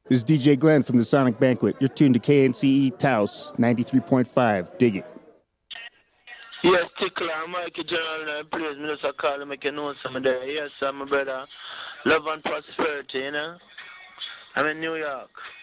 This is DJ Glenn from the Sonic Banquet. You're tuned to KNCE Taos 93.5. Dig it. Yes, Tickler, I'm Mikey General, and please, me just call and make you know some of that. Yes, I'm my brother. Love and prosperity, you know. I'm in New York.